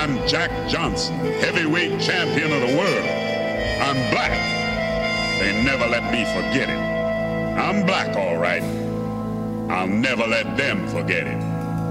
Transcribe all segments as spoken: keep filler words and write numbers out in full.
I'm Jack Johnson, heavyweight champion of the world. I'm black. They never let me forget it. I'm black, all right. I'll never let them forget it.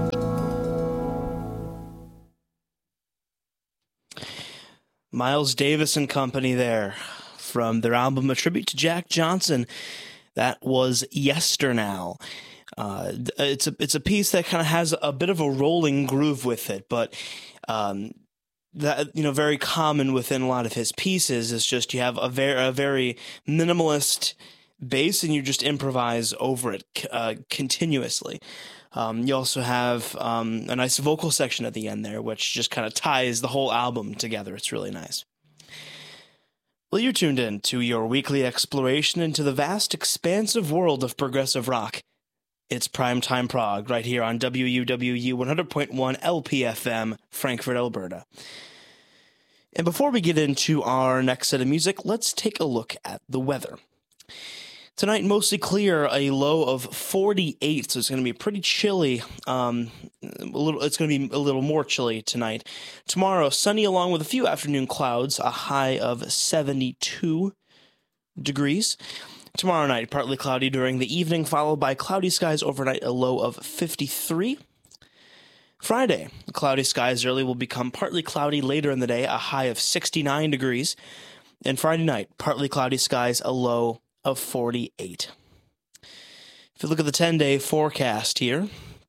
Miles Davis and Company there from their album A Tribute to Jack Johnson. That was Yesternow. Uh, it's a it's a piece that kind of has a bit of a rolling groove with it, but um, that you know very common within a lot of his pieces is just you have a very a very minimalist bass and you just improvise over it uh, continuously. Um, you also have um, a nice vocal section at the end there, which just kind of ties the whole album together. It's really nice. Well, you're tuned in to your weekly exploration into the vast, expansive world of progressive rock. It's Primetime Prog, right here on W U W U one hundred point one L P F M, Frankfurt, Alberta. And before we get into our next set of music, let's take a look at the weather. Tonight, mostly clear, a low of forty-eight, so it's going to be pretty chilly. Um, a little, it's going to be a little more chilly tonight. Tomorrow, sunny along with a few afternoon clouds, a high of seventy-two degrees. Tomorrow night, partly cloudy during the evening, followed by cloudy skies overnight, a low of fifty-three. Friday, cloudy skies early will become partly cloudy later in the day, a high of sixty-nine degrees. And Friday night, partly cloudy skies, a low of forty-eight. If you look at the ten-day forecast here,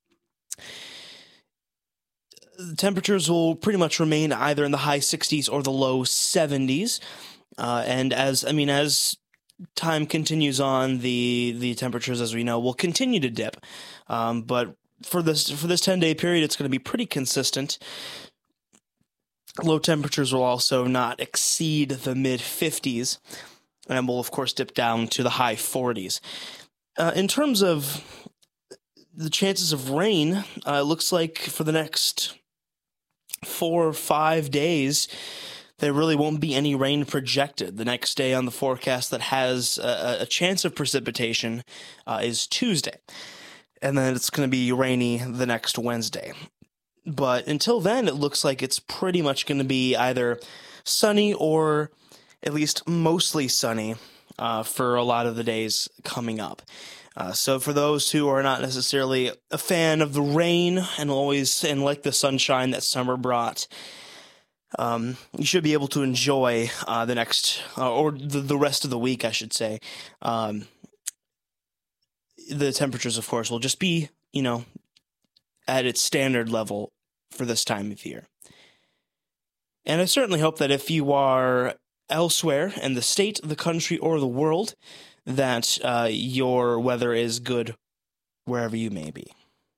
the temperatures will pretty much remain either in the high sixties or the low seventies. Uh, and as I mean, as time continues on, the the temperatures, as we know, will continue to dip. Um, but for this for this ten-day period, it's going to be pretty consistent. Low temperatures will also not exceed the mid fifties. And will, of course, dip down to the high forties. Uh, in terms of the chances of rain, uh, it looks like for the next four or five days, there really won't be any rain projected. The next day on the forecast that has a, a chance of precipitation uh, is Tuesday. And then it's going to be rainy the next Wednesday. But until then, it looks like it's pretty much going to be either sunny or at least mostly sunny uh, for a lot of the days coming up. Uh, so for those who are not necessarily a fan of the rain and always and like the sunshine that summer brought, um, you should be able to enjoy uh, the next uh, or the, the rest of the week, I should say. Um, the temperatures, of course, will just be, you know, at its standard level for this time of year. And I certainly hope that if you are elsewhere in the state, the country, or the world, that uh, your weather is good wherever you may be.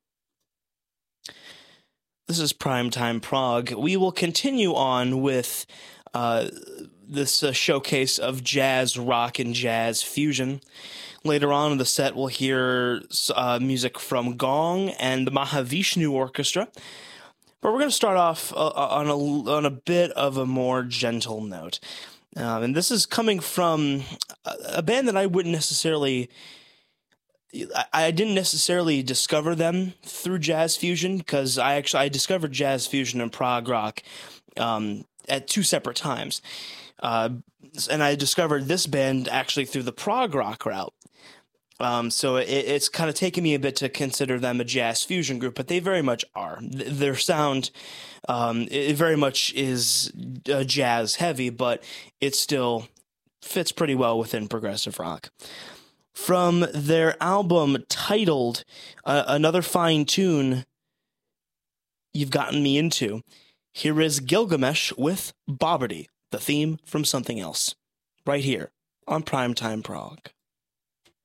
This is Primetime Prog. We will continue on with uh, this uh, showcase of jazz rock and jazz fusion. Later on in the set, we'll hear uh, music from Gong and the Mahavishnu Orchestra. But we're going to start off uh, on a on a bit of a more gentle note. Um, and this is coming from a, a band that I wouldn't necessarily, I, I didn't necessarily discover them through jazz fusion, because I actually, I discovered jazz fusion and prog rock um, at two separate times. Uh, and I discovered this band actually through the prog rock route. Um, so it, it's kind of taken me a bit to consider them a jazz fusion group, but they very much are. Th- their sound, um, it very much is uh, jazz heavy, but it still fits pretty well within progressive rock. From their album titled uh, Another Fine Tune You've Gotten Me Into, here is Gilgamesh with Bobberty, the theme from Something Else, right here on Primetime Prog.